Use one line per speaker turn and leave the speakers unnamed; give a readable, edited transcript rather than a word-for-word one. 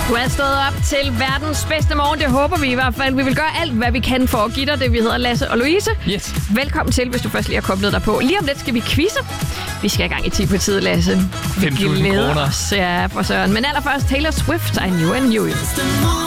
Du er stået op til verdens bedste morgen. Det håber vi i hvert fald. Vi vil gøre alt, hvad vi kan for at give dig det. Vi hedder Lasse og Louise.
Yes.
Velkommen til, hvis du først lige har koblet dig på. Lige om lidt skal vi quizze. Vi skal i gang i 10 på tid, Lasse.
5.000 kroner.
Ja, for søren. Men allerførst Taylor Swift, I Knew and Knew You.